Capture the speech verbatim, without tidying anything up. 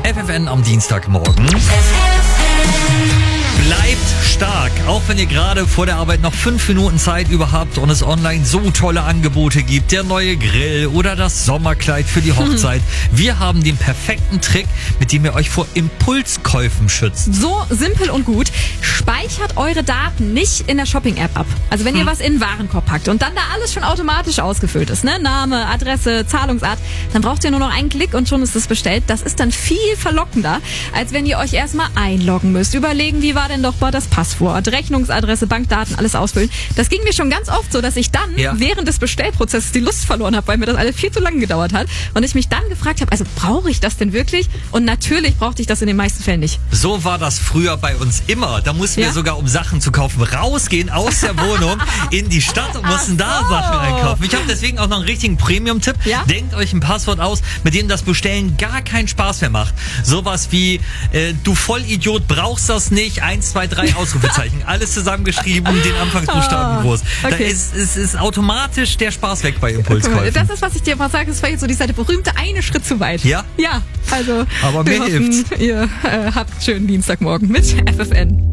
F F N am Dienstagmorgen. Bleibt stark, auch wenn ihr gerade vor der Arbeit noch fünf Minuten Zeit über habt und es online so tolle Angebote gibt, der neue Grill oder das Sommerkleid für die Hochzeit. Hm. Wir haben den perfekten Trick, mit dem ihr euch vor Impulskäufen schützt. So simpel und gut. Speichert eure Daten nicht in der Shopping-App ab. Also wenn hm. ihr was in den Warenkorb packt und dann da alles schon automatisch ausgefüllt ist, ne? Name, Adresse, Zahlungsart, dann braucht ihr nur noch einen Klick und schon ist es bestellt. Das ist dann viel verlockender, als wenn ihr euch erstmal einloggen müsst. Überlegen, wie war denn doch mal das Passwort, Rechnungsadresse, Bankdaten, alles ausfüllen. Das ging mir schon ganz oft so, dass ich dann ja. während des Bestellprozesses die Lust verloren habe, weil mir das alles viel zu lange gedauert hat. Und ich mich dann gefragt habe, also brauche ich das denn wirklich? Und natürlich brauchte ich das in den meisten Fällen nicht. So war das früher bei uns immer. Da mussten ja? wir sogar, um Sachen zu kaufen, rausgehen aus der Wohnung in die Stadt und mussten so. da Sachen einkaufen. Ich habe deswegen auch noch einen richtigen Premium-Tipp. Ja? Denkt euch ein Passwort aus, mit dem das Bestellen gar keinen Spaß mehr macht. Sowas wie, äh, du Vollidiot, brauchst das nicht, eins, zwei, drei Ausrufezeichen. Alles zusammengeschrieben und den Anfangsbuchstaben groß. Okay. Da ist, ist, ist automatisch der Spaß weg bei Impulskäufen. Das ist, was ich dir mal sage, das war jetzt so dieser berühmte eine Schritt zu weit. Ja? Ja, also aber mir wir hoffen, hilft's. Ihr äh, habt einen schönen Dienstagmorgen mit F F N.